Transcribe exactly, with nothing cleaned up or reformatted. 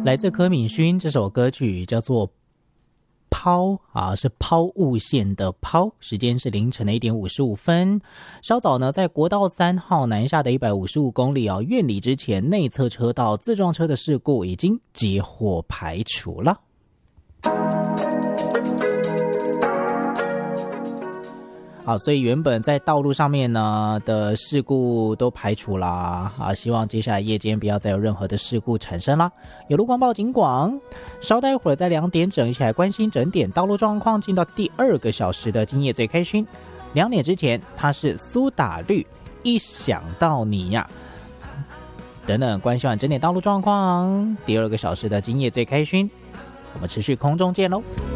来自柯敏勋，这首歌曲叫做抛啊，是抛物线的抛，时间是凌晨的一点五十五分。稍早呢，在国道三号南下的一百五十五公里啊，苑里之前内侧车道自撞车的事故已经接获排除了。好，所以原本在道路上面呢的事故都排除啦，啊，希望接下来夜间不要再有任何的事故产生啦。有路光报警广，稍待会儿在两点整一起来关心整点道路状况，进到第二个小时的今夜最开心。两点之前，它是苏打绿，一想到你呀、啊，等等关心完整点道路状况，第二个小时的今夜最开心，我们持续空中见喽。